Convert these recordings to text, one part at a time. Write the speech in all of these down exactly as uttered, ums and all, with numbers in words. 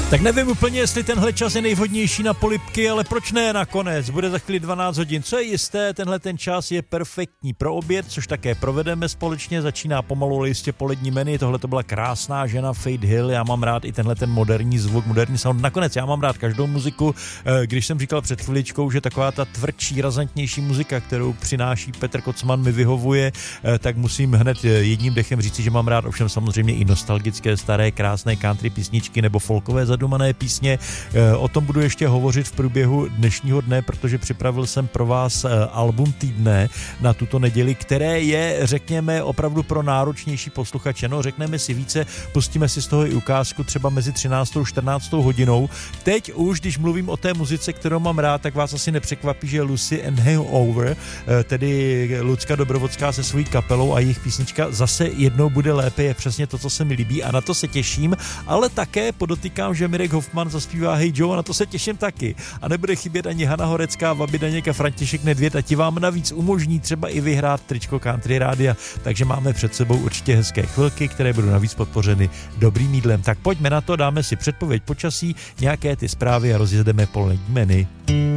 Tak nevím úplně, jestli tenhle čas je nejvhodnější na polibky, ale proč ne nakonec? Bude za chvíli dvanáct hodin. Co je jisté, tenhle ten čas je perfektní pro oběd, což také provedeme společně. Začíná pomalu jistě polední menu. Tohle to byla krásná žena Fade Hill. Já mám rád i tenhle ten moderní zvuk, moderní sound. Nakonec já mám rád každou muziku. Když jsem říkal před chviličkou, že taková ta tvrdší, razantnější muzika, kterou přináší Petr Kocman, mi vyhovuje, tak musím hned jedním dechem říci, že mám rád ovšem samozřejmě i nostalgické, staré, krásné country písničky nebo folkové zadumané písně. O tom budu ještě hovořit v průběhu dnešního dne, protože připravil jsem pro vás album týdne na tuto neděli, které je, řekněme, opravdu pro náročnější posluchače. No, řekneme si více, pustíme si z toho i ukázku třeba mezi třináctou a čtrnáctou hodinou. Teď už, když mluvím o té muzice, kterou mám rád, tak vás asi nepřekvapí, že Lucy and Hangover, tedy Lucka Dobrovodská se svojí kapelou a jejich písnička Zase jednou bude lépe, je přesně to, co se mi líbí a na to se těším, ale také podotýkám, že Mirek Hoffman zaspívá Hey Joe a na to se těším taky. A nebude chybět ani Hana Horecká, Vaby Daněk a František Nedvěd a ti vám navíc umožní třeba i vyhrát tričko Country Rádia, takže máme před sebou určitě hezké chvilky, které budou navíc podpořeny dobrým jídlem. Tak pojďme na to, dáme si předpověď počasí, nějaké ty zprávy a rozjezdeme polední menu.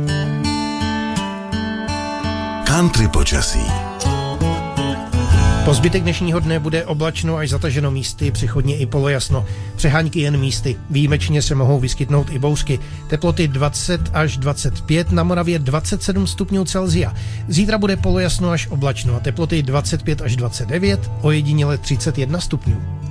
Country počasí. Po zbytek dnešního dne bude oblačno až zataženo místy, přechodně i polojasno. Přehánky jen místy. Výjimečně se mohou vyskytnout i bouřky. Teploty dvacet až dvacet pět, na Moravě dvacet sedm stupňů Celsia. Zítra bude polojasno až oblačno a teploty dvacet pět až dvacet devět, ojediněle třicet jedna stupňů.